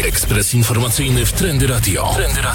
Ekspres informacyjny w Trendy Radio.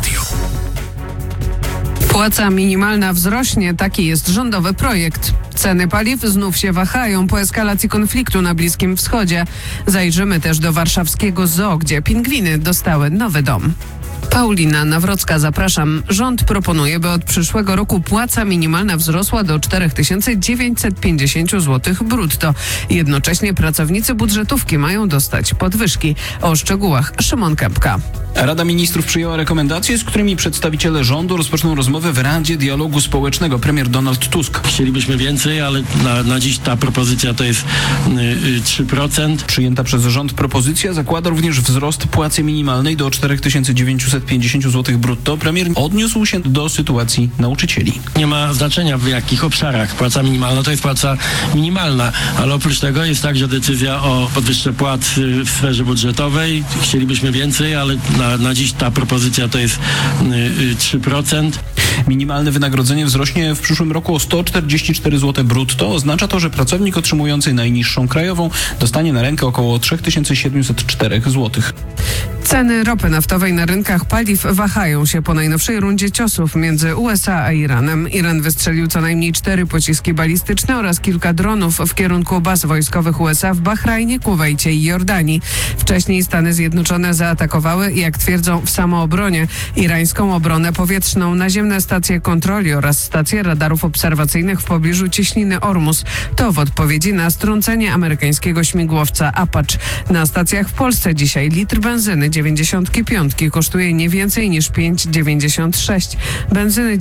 Płaca minimalna wzrośnie, taki jest rządowy projekt. Ceny paliw znów się wahają po eskalacji konfliktu na Bliskim Wschodzie. Zajrzymy też do warszawskiego zoo, gdzie pingwiny dostały nowy dom. Paulina Nawrocka, zapraszam. Rząd proponuje, by od przyszłego roku płaca minimalna wzrosła do 4950 zł brutto. Jednocześnie pracownicy budżetówki mają dostać podwyżki. O szczegółach Szymon Kępka. Rada Ministrów przyjęła rekomendacje, z którymi przedstawiciele rządu rozpoczną rozmowę w Radzie Dialogu Społecznego. Premier Donald Tusk. Chcielibyśmy więcej, ale na dziś ta propozycja to jest 3%. Przyjęta przez rząd propozycja zakłada również wzrost płacy minimalnej do 4950 zł brutto. Premier odniósł się do sytuacji nauczycieli. Nie ma znaczenia w jakich obszarach. Płaca minimalna to jest płaca minimalna, ale oprócz tego jest także decyzja o podwyżce płac w sferze budżetowej. Chcielibyśmy więcej, ale na dziś ta propozycja to jest 3%. Minimalne wynagrodzenie wzrośnie w przyszłym roku o 144 zł brutto. Oznacza to, że pracownik otrzymujący najniższą krajową dostanie na rękę około 3704 zł. Ceny ropy naftowej na rynkach paliw wahają się po najnowszej rundzie ciosów między USA a Iranem. Iran wystrzelił co najmniej 4 pociski balistyczne oraz kilka dronów w kierunku baz wojskowych USA w Bahrajnie, Kuwejcie i Jordanii. Wcześniej Stany Zjednoczone zaatakowały, jak twierdzą, w samoobronie irańską obronę powietrzną, naziemne stacje kontroli oraz stacje radarów obserwacyjnych w pobliżu cieśniny Ormus. To w odpowiedzi na strącenie amerykańskiego śmigłowca Apache. Na stacjach w Polsce dzisiaj litr benzyny 95 kosztuje nie więcej niż 5,96, benzyny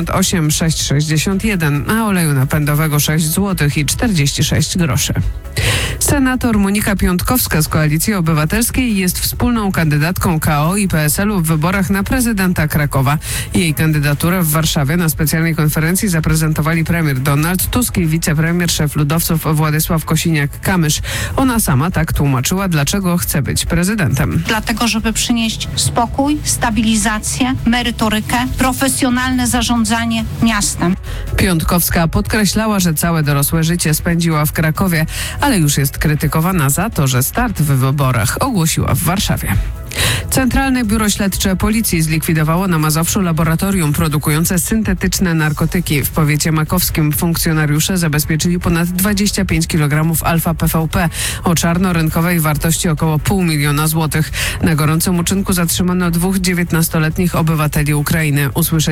98,661, a oleju napędowego 6 zł i 46 groszy. Senator Monika Piątkowska z Koalicji Obywatelskiej jest wspólną kandydatką KO i PSL-u w wyborach na prezydenta Krakowa. Jej kandydaturę w Warszawie na specjalnej konferencji zaprezentowali premier Donald Tusk i wicepremier szef ludowców Władysław Kosiniak-Kamysz. Ona sama tak tłumaczyła, dlaczego chce być prezydentem. Dlatego, żeby przynieść spokój, stabilizację, merytorykę, profesjonalne zarządzanie miastem. Piątkowska podkreślała, że całe dorosłe życie spędziła w Krakowie, ale już jest krytykowana za to, że start w wyborach ogłosiła w Warszawie. Centralne Biuro Śledcze Policji zlikwidowało na Mazowszu laboratorium produkujące syntetyczne narkotyki. W powiecie makowskim funkcjonariusze zabezpieczyli ponad 25 kg alfa-PVP o czarnorynkowej wartości około 500 000 złotych. Na gorącym uczynku zatrzymano 2 19-letnich obywateli Ukrainy.